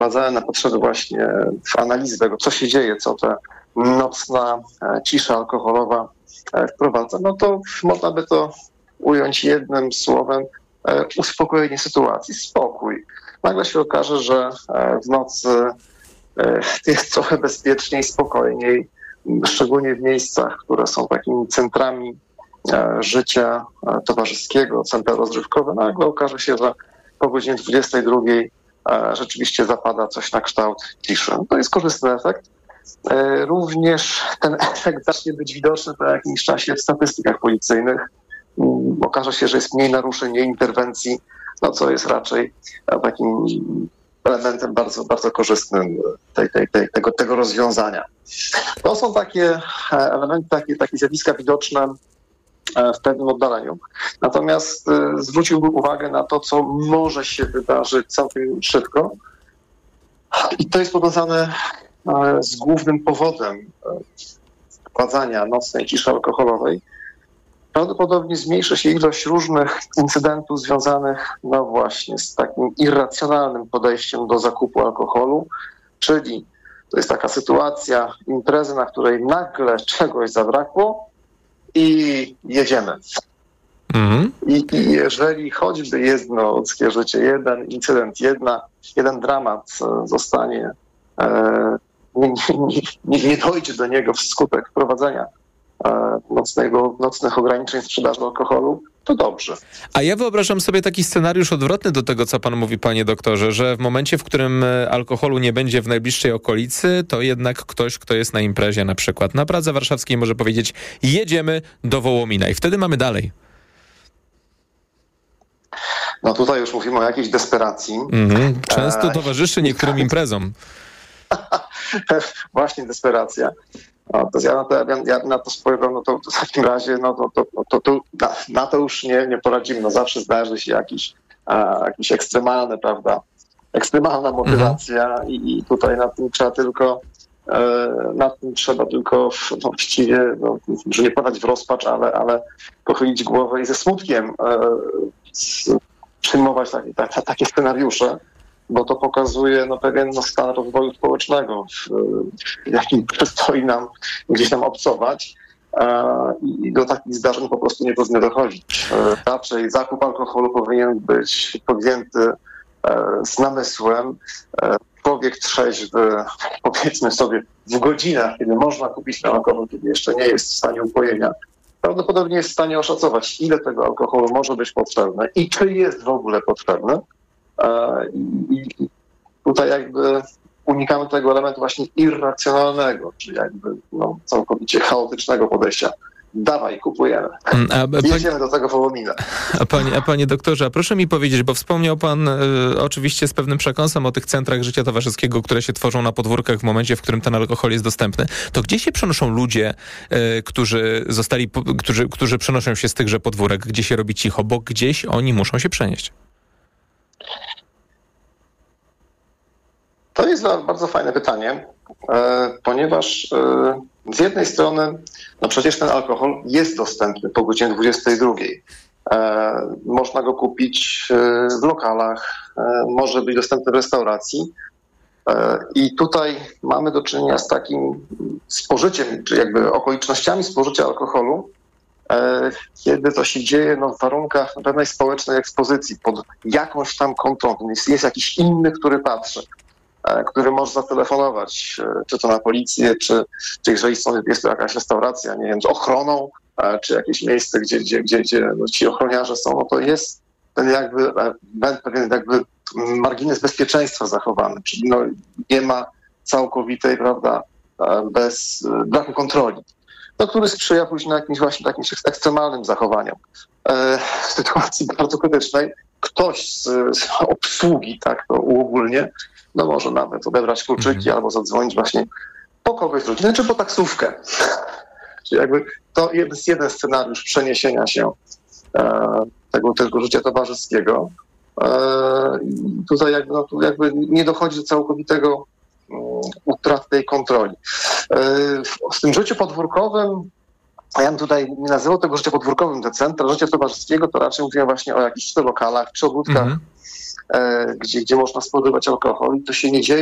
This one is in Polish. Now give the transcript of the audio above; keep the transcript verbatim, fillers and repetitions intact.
wprowadzane na potrzeby właśnie w analizy tego, co się dzieje, co ta nocna cisza alkoholowa wprowadza, no to można by to ująć jednym słowem uspokojenie sytuacji, spokój. Nagle się okaże, że w nocy jest trochę bezpieczniej, spokojniej, szczególnie w miejscach, które są takimi centrami życia towarzyskiego, centra rozrywkowe. Nagle okaże się, że po godzinie dwudziestej drugiej rzeczywiście zapada coś na kształt ciszy. To jest korzystny efekt. Również ten efekt zacznie być widoczny po jakimś czasie w statystykach policyjnych. Okaże się, że jest mniej naruszeń, mniej interwencji, no co jest raczej takim elementem bardzo, bardzo korzystnym tej, tej, tej, tego, tego rozwiązania. To są takie elementy, takie, takie zjawiska widoczne w pewnym oddaleniu. Natomiast zwróciłbym uwagę na to, co może się wydarzyć całkiem szybko. I to jest powiązane z głównym powodem wprowadzania nocnej ciszy alkoholowej. Prawdopodobnie zmniejszy się ilość różnych incydentów związanych, no właśnie, z takim irracjonalnym podejściem do zakupu alkoholu, czyli to jest taka sytuacja imprezy, na której nagle czegoś zabrakło i jedziemy. Mm-hmm. I, I jeżeli choćby jedno ludzkie życie, jeden incydent, jedna, jeden dramat zostanie, e, nie, nie, nie, nie dojdzie do niego wskutek wprowadzenia Nocnego, nocnych ograniczeń sprzedaży alkoholu, to dobrze. A ja wyobrażam sobie taki scenariusz odwrotny do tego, co pan mówi, panie doktorze, że w momencie, w którym alkoholu nie będzie w najbliższej okolicy, to jednak ktoś, kto jest na imprezie na przykład na Pradze Warszawskiej, może powiedzieć: jedziemy do Wołomina i wtedy mamy dalej. No tutaj już mówimy o jakiejś desperacji. Mm-hmm. Często towarzyszy niektórym imprezom. Właśnie desperacja. No, to ja na to, ja, ja na to spojrzę, no to w takim razie no to, to, to, to, na, na to już nie, nie poradzimy. No zawsze zdarzy się jakiś, a, jakiś ekstremalny, prawda, ekstremalna motywacja mm. i, i tutaj nad tym trzeba tylko, e, nad tym trzeba tylko no, właściwie, no, że nie padać w rozpacz, ale, ale pochylić głowę i ze smutkiem e, z, przyjmować takie, tak, takie scenariusze, bo to pokazuje no, pewien no, stan rozwoju społecznego, w, w jakim przystoi nam gdzieś tam obcować e, i do takich zdarzeń po prostu nie powinno dochodzić. E, raczej zakup alkoholu powinien być podjęty e, z namysłem. E, człowiek trzeźwy, powiedzmy sobie, w godzinach, kiedy można kupić ten alkohol, kiedy jeszcze nie jest w stanie upojenia, prawdopodobnie jest w stanie oszacować, ile tego alkoholu może być potrzebne i czy jest w ogóle potrzebne. I tutaj jakby unikamy tego elementu właśnie irracjonalnego, czyli jakby no, całkowicie chaotycznego podejścia. Dawaj, kupujemy. A, Jedziemy do tego Wołomina. A panie, a panie doktorze, a proszę mi powiedzieć, bo wspomniał pan y, oczywiście z pewnym przekąsem o tych centrach życia towarzyskiego, które się tworzą na podwórkach w momencie, w którym ten alkohol jest dostępny. To gdzie się przenoszą ludzie, y, którzy zostali, po, którzy, którzy przenoszą się z tychże podwórek, gdzie się robi cicho, bo gdzieś oni muszą się przenieść? To jest bardzo fajne pytanie, ponieważ z jednej strony no przecież ten alkohol jest dostępny po godzinie dwudziestej drugiej. Można go kupić w lokalach, może być dostępny w restauracji i tutaj mamy do czynienia z takim spożyciem, czy jakby okolicznościami spożycia alkoholu, kiedy to się dzieje no, w warunkach pewnej społecznej ekspozycji, pod jakąś tam kontrolą. Jest, jest jakiś inny, który patrzy, który może zatelefonować, czy to na policję, czy, czy jeżeli są, jest to jakaś restauracja, nie wiem, z ochroną, czy jakieś miejsce, gdzie, gdzie, gdzie, gdzie no, ci ochroniarze są, no to jest ten jakby pewien jakby margines bezpieczeństwa zachowany, czyli no, nie ma całkowitej, prawda, bez braku kontroli, no, który sprzyja później jakimś właśnie takim ekstremalnym zachowaniom. W sytuacji bardzo krytycznej ktoś z, z obsługi, tak to uogólnie, no może nawet odebrać kluczyki mm. albo zadzwonić właśnie po kogoś z rodziny, czy po taksówkę. Czyli jakby to jest jeden scenariusz przeniesienia się e, tego, tego życia towarzyskiego. E, tutaj jakby, no, tu jakby nie dochodzi do całkowitego um, utraty tej kontroli. E, w, w tym życiu podwórkowym, a ja bym tutaj nie nazywał tego życia podwórkowym, te centra życia towarzyskiego, to raczej mówiłem właśnie o jakichś lokalach czy ogródkach mm. gdzie, gdzie można spożywać alkohol i to się nie dzieje